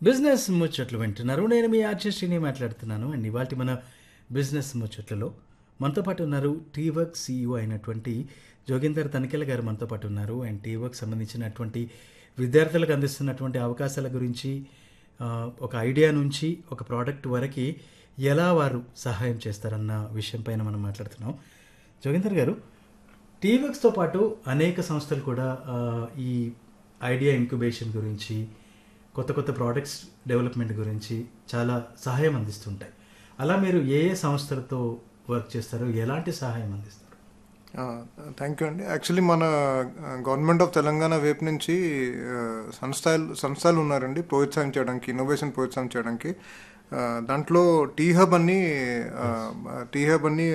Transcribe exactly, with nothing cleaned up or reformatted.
Business ముచ్చట్లు వింటున్నారు. నేను మీ ఆర్టిస్ట్ని మాట్లాడుతున్నాను. అండ్ ఇవాళ మన బిజినెస్ ముచ్చట్లలో మనతో పాటు ఉన్నారు టీ వర్క్ సీఈఓ అయినటువంటి జోగిందర్ తనికెళ్ళ గారు మనతో పాటు ఉన్నారు. అండ్ టీ వర్క్ సంబంధించినటువంటి విద్యార్థులకు అందిస్తున్నటువంటి అవకాశాల గురించి, ఆ, ఒక ఐడియా నుంచి ఒక ప్రోడక్ట్ వరకు ఎలా వారు సహాయం చేస్తారన్న విషయం పైన మనం మాట్లాడుతున్నాం. జోగిందర్ గారు, టీ వర్క్స్తో పాటు అనేక సంస్థలు కూడా ఆ, ఈ ఐడియా ఇంక్యుబేషన్ గురించి, కొత్త కొత్త ప్రోడక్ట్స్ డెవలప్మెంట్ గురించి చాలా సహాయం అందిస్తుంటాయి. అలా మీరు ఏ ఏ సంస్థలతో వర్క్ చేస్తారు, ఎలాంటి సహాయం అందిస్తారు? థ్యాంక్ యూ అండి. యాక్చువల్లీ మన గవర్నమెంట్ ఆఫ్ తెలంగాణ వైపు నుంచి సంస్థలు సంస్థలు ఉన్నారండి ప్రోత్సాహం చేయడానికి, ఇన్నోవేషన్ ప్రోత్సాహం చేయడానికి. దాంట్లో టీ హబ్ అని టీ హబ్ అని